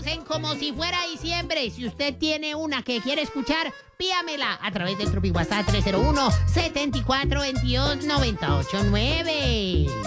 en Como Si Fuera Diciembre. Si usted tiene una que quiere escuchar, pídamela a través del Tropi WhatsApp 301-7422-989.